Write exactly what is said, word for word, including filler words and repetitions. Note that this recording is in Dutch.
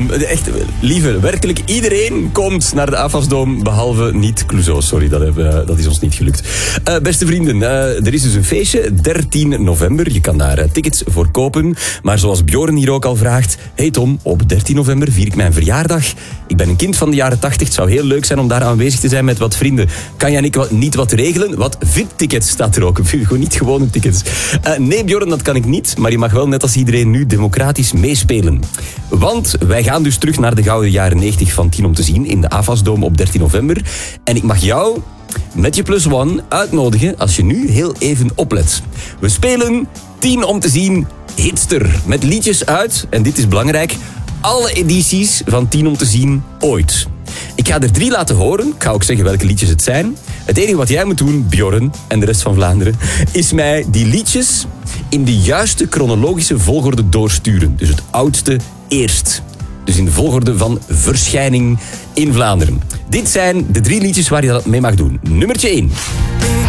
Afasdome. Echt, lieve, werkelijk iedereen komt naar de Afasdome, behalve niet Clouseau. Sorry, dat, heb, uh, dat is ons niet gelukt. Uh, beste vrienden, uh, er is dus een feestje, dertien november. Je kan daar uh, tickets voor kopen. Maar zoals Bjorn hier ook al vraagt... Hey Tom, op dertien november vier ik mijn verjaardag. Ik ben een kind van de jaren tachtig. Het zou heel leuk zijn om daar aanwezig te zijn met wat vrienden. Kan jij niet wat, niet wat regelen? Wat V I P-tickets staat er ook. Gewoon niet gewone tickets. Uh, nee, Bjorn, dat kan ik niet. Maar je mag wel net als iedereen nu democratisch meespelen. Want wij gaan dus terug naar de gouden jaren negentig van tien om te zien in de Afasdome op dertien november. En ik mag jou met je plus one uitnodigen als je nu heel even oplet. We spelen tien om te zien Hitster. Met liedjes uit, en dit is belangrijk, alle edities van tien om te zien ooit. Ik ga er drie laten horen. Ik ga ook zeggen welke liedjes het zijn. Het enige wat jij moet doen, Bjorn en de rest van Vlaanderen, is mij die liedjes in de juiste chronologische volgorde doorsturen. Dus het oudste eerst. Dus in de volgorde van verschijning in Vlaanderen. Dit zijn de drie liedjes waar je dat mee mag doen. Nummertje één.